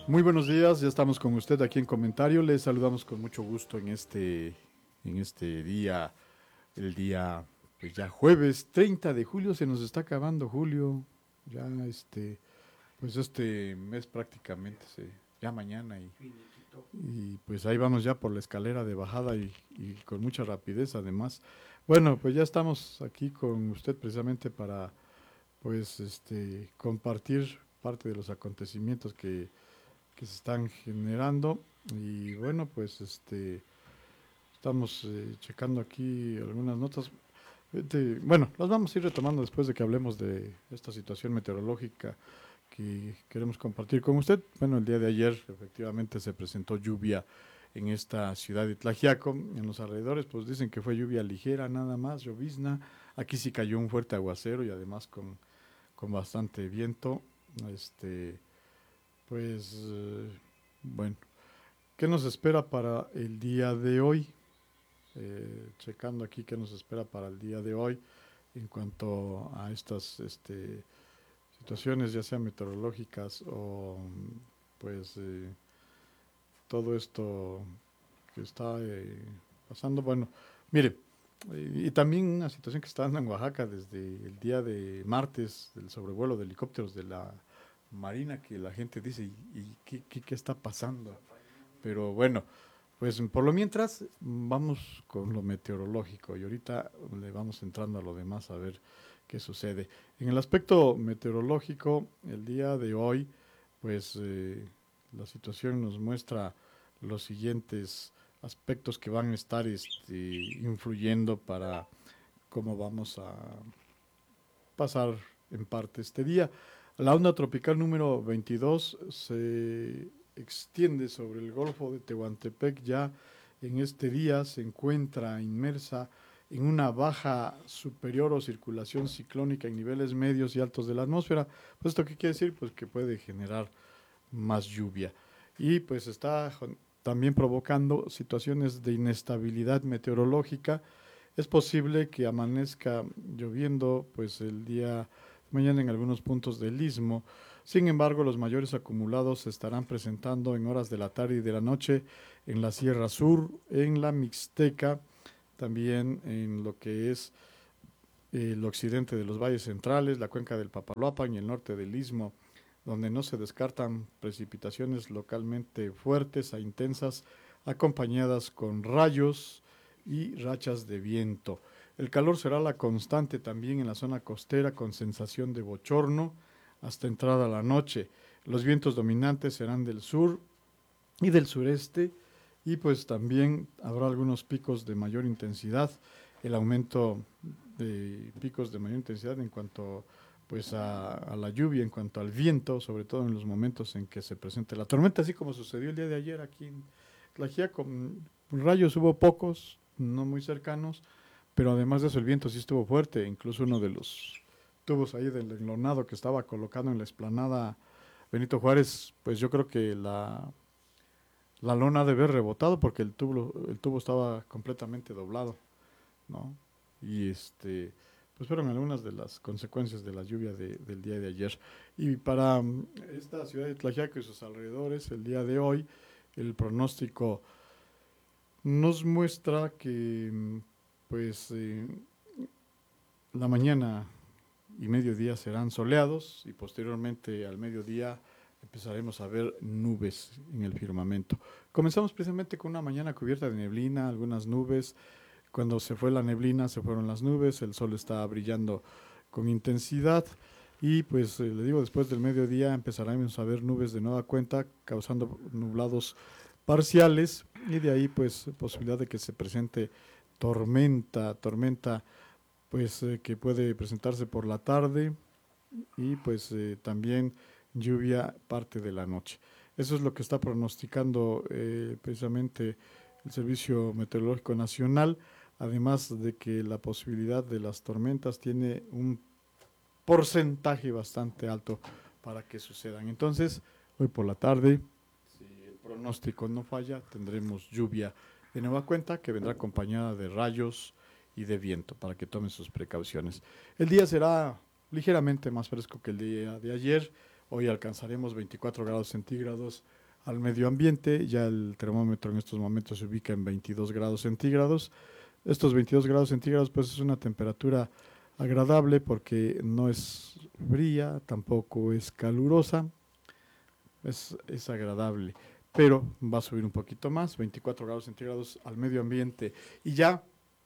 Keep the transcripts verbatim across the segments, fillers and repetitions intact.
Muy buenos días, ya estamos con usted aquí en comentario. Les saludamos con mucho gusto en este, en este día, el día, pues ya jueves treinta de julio, se nos está acabando julio, ya este, pues este mes prácticamente, se, ya mañana y, y pues ahí vamos ya por la escalera de bajada y, y con mucha rapidez además. Bueno, pues ya estamos aquí con usted precisamente para pues este compartir parte de los acontecimientos que que se están generando y bueno pues este estamos eh, checando aquí algunas notas. Este, bueno, las vamos a ir retomando después de que hablemos de esta situación meteorológica que queremos compartir con usted. Bueno, el día de ayer efectivamente se presentó lluvia en esta ciudad de Tlaxiaco, en los alrededores pues dicen que fue lluvia ligera nada más, llovizna. Aquí sí cayó un fuerte aguacero y además con, con bastante viento. Este, pues eh, bueno, ¿qué nos espera para el día de hoy? Eh, checando aquí qué nos espera para el día de hoy en cuanto a estas este, situaciones, ya sean meteorológicas o pues eh, todo esto que está eh, pasando. Bueno, mire, eh, y también una situación que está dando en Oaxaca desde el día de martes, del sobrevuelo de helicópteros de la Marina, que la gente dice, ¿y, y qué, qué, qué está pasando? Pero bueno, pues por lo mientras vamos con lo meteorológico y ahorita le vamos entrando a lo demás a ver qué sucede. En el aspecto meteorológico, el día de hoy, pues eh, la situación nos muestra los siguientes aspectos que van a estar este, influyendo para cómo vamos a pasar en parte este día. La onda tropical número veintidós se extiende sobre el Golfo de Tehuantepec. Ya en este día se encuentra inmersa en una baja superior o circulación ciclónica en niveles medios y altos de la atmósfera. Pues esto qué quiere decir, pues que puede generar más lluvia y pues está también provocando situaciones de inestabilidad meteorológica. Es posible que amanezca lloviendo pues el día mañana en algunos puntos del istmo. Sin embargo, los mayores acumulados se estarán presentando en horas de la tarde y de la noche en la Sierra Sur, en la Mixteca, también en lo que es el occidente de los valles centrales, la cuenca del Papaloapan y el norte del istmo, donde no se descartan precipitaciones localmente fuertes a intensas, acompañadas con rayos y rachas de viento. El calor será la constante también en la zona costera, con sensación de bochorno hasta entrada la noche. Los vientos dominantes serán del sur y del sureste, y pues también habrá algunos picos de mayor intensidad. El aumento de picos de mayor intensidad en cuanto pues a, a la lluvia, en cuanto al viento, sobre todo en los momentos en que se presente la tormenta, así como sucedió el día de ayer aquí en Tlaxiaco. Rayos hubo pocos, no muy cercanos, pero además de eso el viento sí estuvo fuerte. Incluso uno de los tubos ahí del enlonado que estaba colocado en la explanada Benito Juárez, pues yo creo que la, la lona debe haber rebotado porque el tubo, el tubo estaba completamente doblado, ¿no? Y este, pues fueron algunas de las consecuencias de la lluvia de, del día de ayer. Y para um, esta ciudad de Tlaxiaco y sus alrededores, el día de hoy, el pronóstico nos muestra que, pues, eh, la mañana y mediodía serán soleados y posteriormente al mediodía empezaremos a ver nubes en el firmamento. Comenzamos precisamente con una mañana cubierta de neblina, algunas nubes. Cuando se fue la neblina, se fueron las nubes, el sol está brillando con intensidad y pues eh, le digo, después del mediodía empezaremos a ver nubes de nueva cuenta, causando nublados parciales y de ahí pues posibilidad de que se presente tormenta, tormenta pues eh, que puede presentarse por la tarde y pues eh, también lluvia parte de la noche. Eso es lo que está pronosticando eh, precisamente el Servicio Meteorológico Nacional, además de que la posibilidad de las tormentas tiene un porcentaje bastante alto para que sucedan. Entonces, hoy por la tarde, si el pronóstico no falla, tendremos lluvia de nueva cuenta que vendrá acompañada de rayos y de viento para que tomen sus precauciones. El día será ligeramente más fresco que el día de ayer. Hoy alcanzaremos veinticuatro grados centígrados al medio ambiente, ya el termómetro en estos momentos se ubica en veintidós grados centígrados. Estos veintidós grados centígrados pues es una temperatura agradable porque no es fría, tampoco es calurosa, es, es agradable, pero va a subir un poquito más, veinticuatro grados centígrados al medio ambiente y ya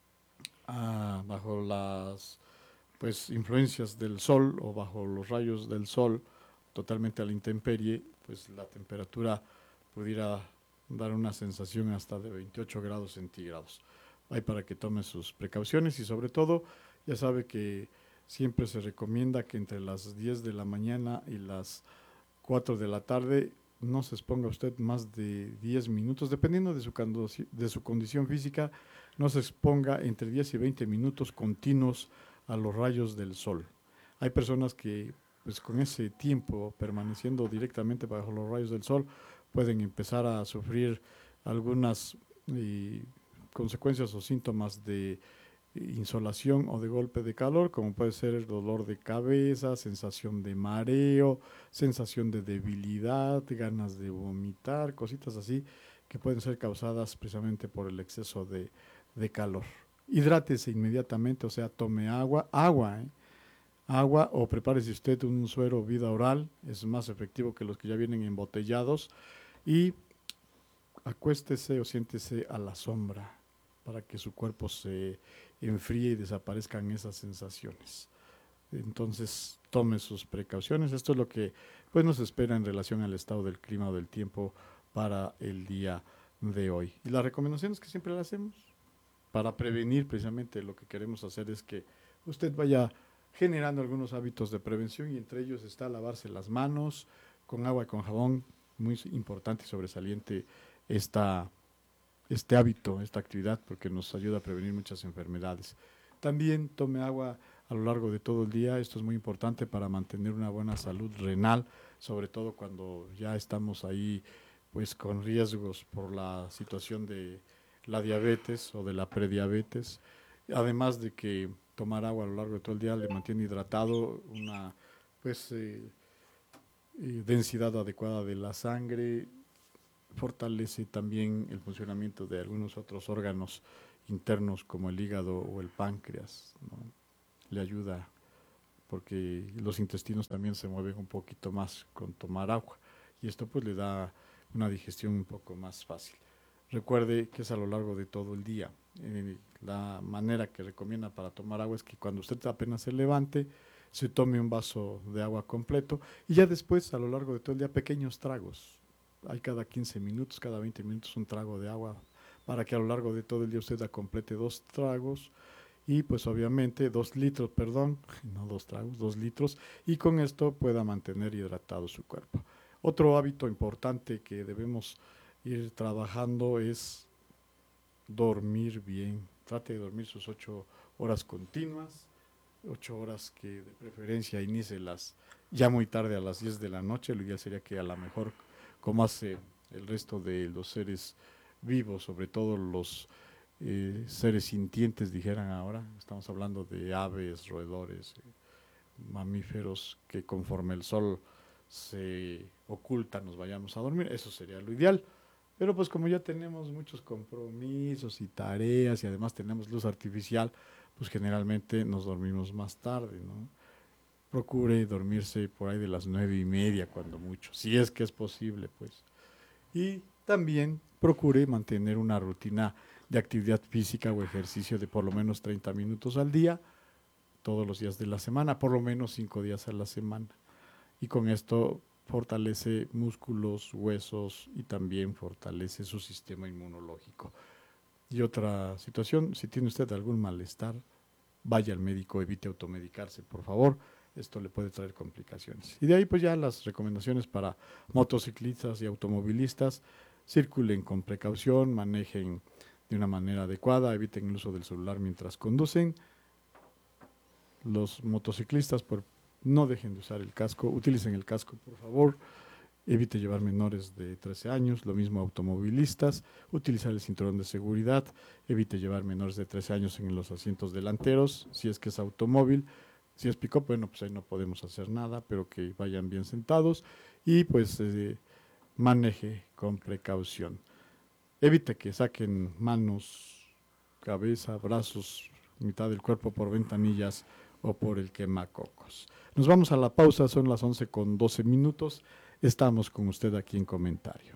ah, bajo las pues influencias del sol o bajo los rayos del sol totalmente a la intemperie, pues la temperatura pudiera dar una sensación hasta de veintiocho grados centígrados. Hay para que tome sus precauciones y sobre todo ya sabe que siempre se recomienda que entre las diez de la mañana y las cuatro de la tarde no se exponga usted más de diez minutos, dependiendo de su, de su condición física, no se exponga entre diez y veinte minutos continuos a los rayos del sol. Hay personas que pues con ese tiempo permaneciendo directamente bajo los rayos del sol pueden empezar a sufrir algunas eh, consecuencias o síntomas de insolación o de golpe de calor, como puede ser el dolor de cabeza, sensación de mareo, sensación de debilidad, ganas de vomitar, cositas así que pueden ser causadas precisamente por el exceso de, de calor. Hidrátese inmediatamente, o sea, tome agua, agua, ¿eh? agua o prepárese usted un suero vida oral, es más efectivo que los que ya vienen embotellados y acuéstese o siéntese a la sombra para que su cuerpo se enfríe y desaparezcan esas sensaciones. Entonces, tome sus precauciones. Esto es lo que pues, nos espera en relación al estado del clima o del tiempo para el día de hoy. Y las recomendaciones que siempre le hacemos para prevenir precisamente lo que queremos hacer es que usted vaya generando algunos hábitos de prevención y entre ellos está lavarse las manos con agua y con jabón, muy importante y sobresaliente esta este hábito, esta actividad, porque nos ayuda a prevenir muchas enfermedades. También tome agua a lo largo de todo el día, esto es muy importante para mantener una buena salud renal, sobre todo cuando ya estamos ahí pues con riesgos por la situación de la diabetes o de la prediabetes, además de que tomar agua a lo largo de todo el día le mantiene hidratado, una pues eh, eh, densidad adecuada de la sangre, fortalece también el funcionamiento de algunos otros órganos internos como el hígado o el páncreas, ¿no? Le ayuda porque los intestinos también se mueven un poquito más con tomar agua y esto pues le da una digestión un poco más fácil. Recuerde que es a lo largo de todo el día. Eh, la manera que recomienda para tomar agua es que cuando usted apenas se levante, se tome un vaso de agua completo y ya después a lo largo de todo el día pequeños tragos. Hay cada quince minutos, cada veinte minutos un trago de agua para que a lo largo de todo el día usted complete dos tragos y pues obviamente dos litros, perdón, no dos tragos, dos litros y con esto pueda mantener hidratado su cuerpo. Otro hábito importante que debemos ir trabajando es dormir bien. Trate de dormir sus ocho horas continuas, ocho horas que de preferencia inicie las ya muy tarde a las diez de la noche, lo ideal sería que a lo mejor como hace el resto de los seres vivos, sobre todo los eh, seres sintientes, dijeran ahora, estamos hablando de aves, roedores, eh, mamíferos, que conforme el sol se oculta nos vayamos a dormir, eso sería lo ideal. Pero pues como ya tenemos muchos compromisos y tareas y además tenemos luz artificial, pues generalmente nos dormimos más tarde, ¿no? Procure dormirse por ahí de las nueve y media cuando mucho, si es que es posible, pues. Y también procure mantener una rutina de actividad física o ejercicio de por lo menos treinta minutos al día, todos los días de la semana, por lo menos cinco días a la semana. Y con esto fortalece músculos, huesos y también fortalece su sistema inmunológico. Y otra situación, si tiene usted algún malestar, vaya al médico, evite automedicarse, por favor. Esto le puede traer complicaciones. Y de ahí pues ya las recomendaciones para motociclistas y automovilistas: circulen con precaución, manejen de una manera adecuada, eviten el uso del celular mientras conducen. Los motociclistas por, no dejen de usar el casco, utilicen el casco por favor, evite llevar menores de trece años, lo mismo automovilistas, utilizar el cinturón de seguridad, evite llevar menores de trece años en los asientos delanteros, si es que es automóvil, Si es pick-up, bueno, pues ahí no podemos hacer nada, pero que vayan bien sentados y pues eh, maneje con precaución. Evite que saquen manos, cabeza, brazos, mitad del cuerpo por ventanillas o por el quemacocos. Nos vamos a la pausa, son las once con doce minutos. Estamos con usted aquí en comentario.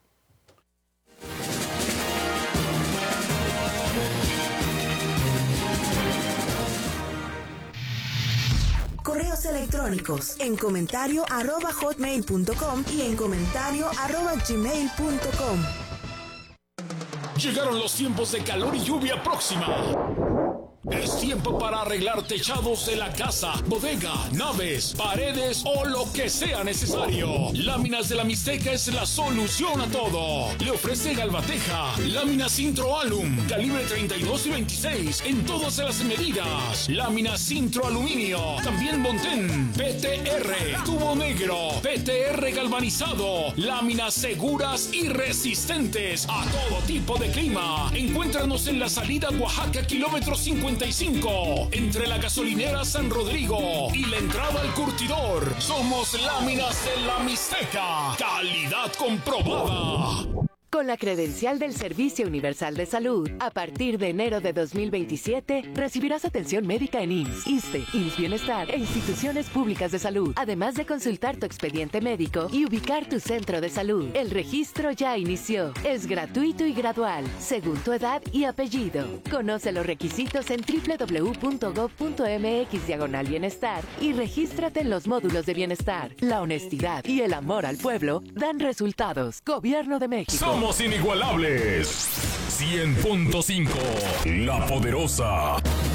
Correos electrónicos en comentario arroba hotmail punto com y en comentario arroba gmail punto com. Llegaron los tiempos de calor y lluvia próxima. Es tiempo para arreglar techados de la casa, bodega, naves, paredes o lo que sea necesario. Láminas de la Mixteca es la solución a todo. Le ofrece Galvateja, láminas Intro-Alum, calibre treinta y dos y veintiséis en todas las medidas. Láminas Intro-Aluminio, también Montén, P T R, tubo negro, P T R galvanizado, láminas seguras y resistentes a todo tipo de clima. Encuéntranos en la salida Oaxaca, kilómetro cincuenta y cinco, entre la gasolinera San Rodrigo y la entrada al curtidor. Somos Láminas de la Mixteca, calidad comprobada. Con la credencial del Servicio Universal de Salud, a partir de enero de dos mil veintisiete, recibirás atención médica en I M S S, ISSSTE, I M S S Bienestar e instituciones públicas de salud, además de consultar tu expediente médico y ubicar tu centro de salud. El registro ya inició. Es gratuito y gradual, según tu edad y apellido. Conoce los requisitos en doble u doble u doble u punto gob punto mx diagonal bienestar y regístrate en los módulos de bienestar. La honestidad y el amor al pueblo dan resultados. Gobierno de México. Somos Somos inigualables. cien punto cinco. La Poderosa.